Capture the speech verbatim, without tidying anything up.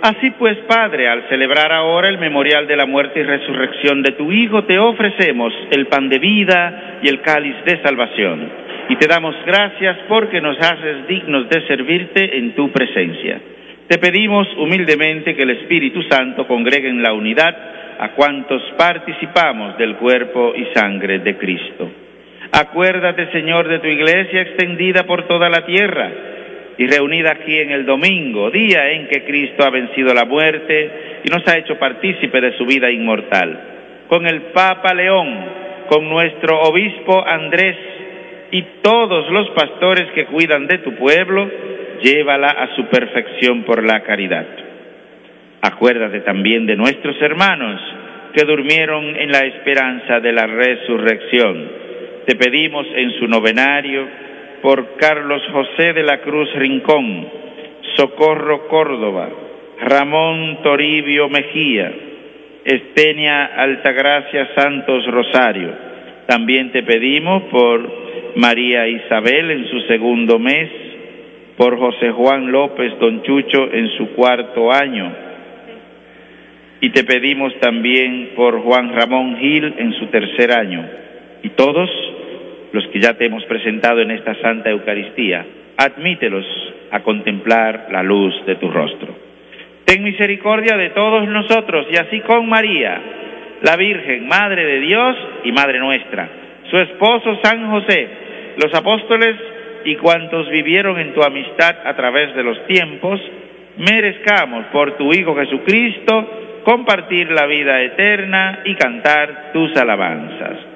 Así pues, Padre, al celebrar ahora el memorial de la muerte y resurrección de tu Hijo, te ofrecemos el pan de vida y el cáliz de salvación. Y te damos gracias porque nos haces dignos de servirte en tu presencia. Te pedimos humildemente que el Espíritu Santo congregue en la unidad a cuantos participamos del cuerpo y sangre de Cristo. Acuérdate, Señor, de tu iglesia extendida por toda la tierra y reunida aquí en el domingo, día en que Cristo ha vencido la muerte y nos ha hecho partícipe de su vida inmortal. Con el Papa León, con nuestro obispo Andrés y todos los pastores que cuidan de tu pueblo, llévala a su perfección por la caridad. Acuérdate también de nuestros hermanos que durmieron en la esperanza de la resurrección. Te pedimos en su novenario por Carlos José de la Cruz Rincón, Socorro Córdoba, Ramón Toribio Mejía, Estenia Altagracia Santos Rosario. También te pedimos por María Isabel en su segundo mes, por José Juan López Don Chucho en su cuarto año, y te pedimos también por Juan Ramón Gil en su tercer año, y todos los que ya te hemos presentado en esta Santa Eucaristía, admítelos a contemplar la luz de tu rostro. Ten misericordia de todos nosotros, y así con María, la Virgen, Madre de Dios y Madre nuestra, su esposo San José, los apóstoles y cuantos vivieron en tu amistad a través de los tiempos, merezcamos por tu Hijo Jesucristo compartir la vida eterna y cantar tus alabanzas.